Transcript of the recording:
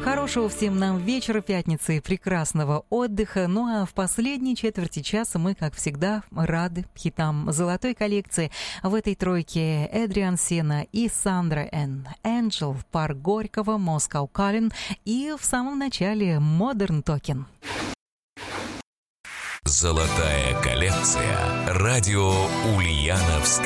Хорошего всем нам вечера пятницы, прекрасного отдыха. Ну а в последней четверти часа мы, как всегда, рады хитам золотой коллекции. В этой тройке Эдриан Сена и Сандра Н. Энджел, Парк Горького, Москау Калин и в самом начале Модерн Токен. Золотая коллекция. Радио Ульяновск